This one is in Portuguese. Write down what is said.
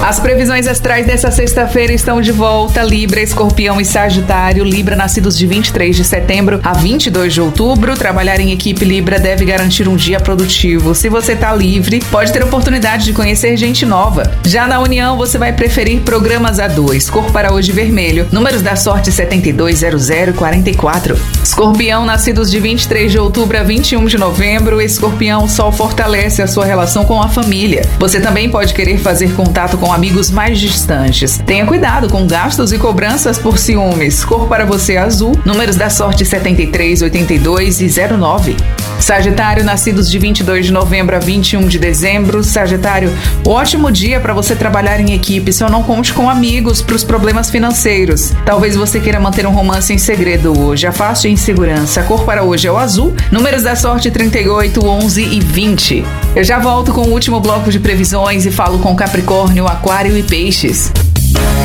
As previsões astrais dessa sexta-feira estão de volta. Libra, Escorpião e Sagitário. Libra, nascidos de 23 de setembro a 22 de outubro. Trabalhar em equipe Libra deve garantir um dia produtivo. Se você tá livre, pode ter oportunidade de conhecer gente nova. Já na União, você vai preferir programas a dois. Cor para hoje vermelho. Números da sorte 72, 00 e 44. Escorpião, nascidos de 23 de outubro a 21 de novembro. Escorpião, o Sol fortalece a sua relação com a família. Você também pode querer fazer contato com amigos mais distantes. Tenha cuidado com gastos e cobranças por ciúmes. Cor para você azul. Números da sorte 73, 82 e 09. Sagitário, nascidos de 22 de novembro a 21 de dezembro. Sagitário, ótimo dia para você trabalhar em equipe. Só não conte com amigos para os problemas financeiros. Talvez você queira manter um romance em segredo hoje. Afaste a insegurança. A cor para hoje é o azul. Números da sorte 38, 11 e 20. Eu já volto com o último bloco de previsões e falo com Capricórnio, Aquário e Peixes.